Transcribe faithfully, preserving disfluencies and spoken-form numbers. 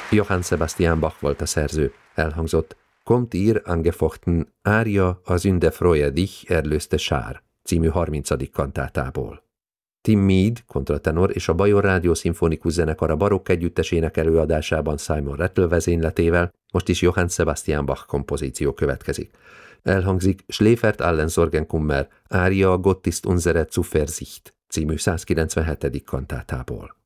Johann Sebastian Bach volt a szerző. Elhangzott Kommt ihr angefochten, ária a Sünde freue dich, erlöste Schar című harmincadik kantátából. Tim Mead, kontratenor és a Bajor Rádió Szimfonikus Zenekar a barokk együttesének előadásában Simon Rattle vezényletével, most is Johann Sebastian Bach kompozíció következik. Elhangzik Schläfert allen Sorgenkummer, ária Gott ist unsere Zuversicht című százkilencvenhetedik kantátából.